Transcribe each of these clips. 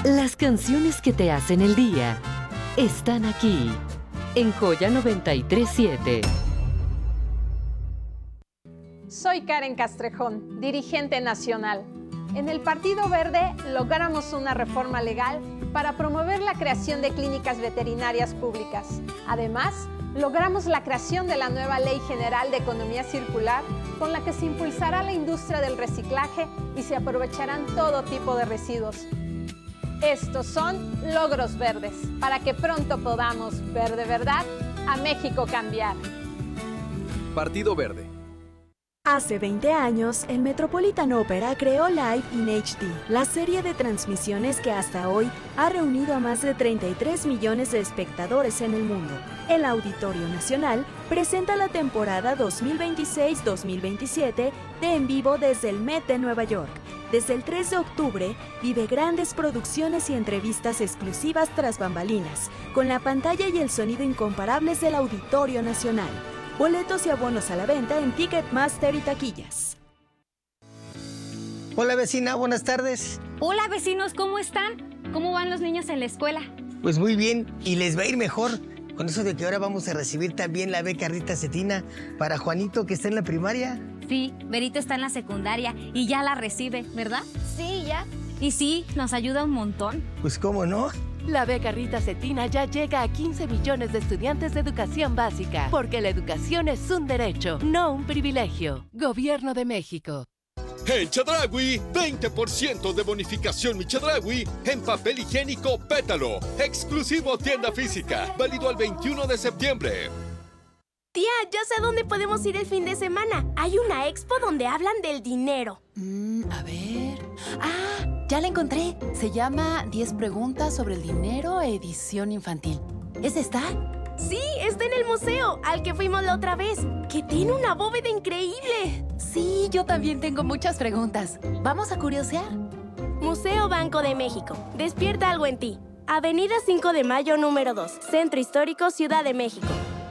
Las canciones que te hacen el día están aquí, en Joya 93.7. Soy Karen Castrejón, dirigente nacional. En el Partido Verde logramos una reforma legal para promover la creación de clínicas veterinarias públicas. Además, logramos la creación de la nueva Ley General de Economía Circular, con la que se impulsará la industria del reciclaje y se aprovecharán todo tipo de residuos. Estos son logros verdes, para que pronto podamos ver de verdad a México cambiar. Partido Verde. Hace 20 años, el Metropolitan Opera creó Live in HD, la serie de transmisiones que hasta hoy ha reunido a más de 33 millones de espectadores en el mundo. El Auditorio Nacional presenta la temporada 2026-2027 de En Vivo desde el Met de Nueva York. Desde el 3 de octubre, vive grandes producciones y entrevistas exclusivas tras bambalinas, con la pantalla y el sonido incomparables del Auditorio Nacional. Boletos y abonos a la venta en Ticketmaster y taquillas. Hola vecina, buenas tardes. Hola vecinos, ¿cómo están? ¿Cómo van los niños en la escuela? Pues muy bien, y les va a ir mejor con eso de que ahora vamos a recibir también la beca Rita Cetina para Juanito, que está en la primaria. Sí, Berito está en la secundaria y ya la recibe, ¿verdad? Sí, ya. Y sí, nos ayuda un montón. Pues cómo no. La beca Rita Cetina ya llega a 15 millones de estudiantes de educación básica, porque la educación es un derecho, no un privilegio. Gobierno de México. En Chedraui, 20% de bonificación Mi Chedraui en papel higiénico Pétalo. Exclusivo tienda física. Válido al 21 de septiembre. Tía, ya sé dónde podemos ir el fin de semana. Hay una expo donde hablan del dinero. A ver... ya la encontré. Se llama 10 preguntas sobre el dinero, edición infantil. ¿Esa está? Sí, está en el museo, al que fuimos la otra vez, que tiene una bóveda increíble. Sí, yo también tengo muchas preguntas. ¿Vamos a curiosear? Museo Banco de México. Despierta algo en ti. Avenida 5 de Mayo, número 2. Centro Histórico, Ciudad de México.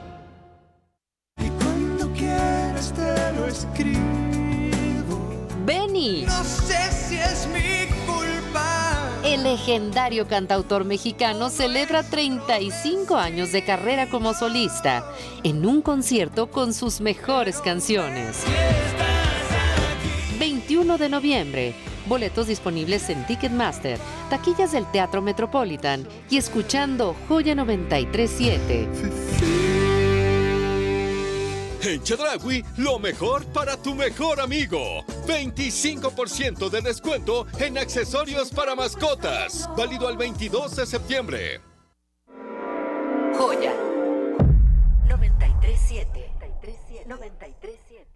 Y cuando quieras te lo escribo. Beni. No sé si es mi culpa. El legendario cantautor mexicano celebra 35 años de carrera como solista en un concierto con sus mejores canciones. 21 de noviembre. Boletos disponibles en Ticketmaster, taquillas del Teatro Metropolitan y escuchando Joya 93.7. En Chedraui, lo mejor para tu mejor amigo. 25% de descuento en accesorios para mascotas. Válido al 22 de septiembre. Joya 93.7. 93.7.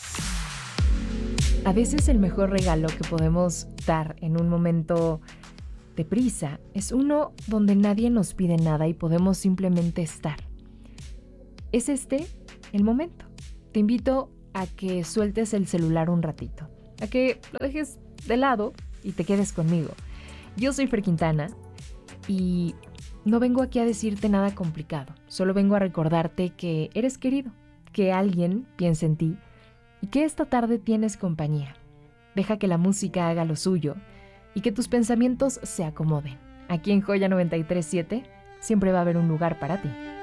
A veces el mejor regalo que podemos dar en un momento de prisa es uno donde nadie nos pide nada y podemos simplemente estar. Es el momento. Te invito a que sueltes el celular un ratito, a que lo dejes de lado y te quedes conmigo. Yo soy Fer Quintana y no vengo aquí a decirte nada complicado, solo vengo a recordarte que eres querido, que alguien piensa en ti y que esta tarde tienes compañía. Deja que la música haga lo suyo y que tus pensamientos se acomoden. Aquí en Joya 93.7 siempre va a haber un lugar para ti.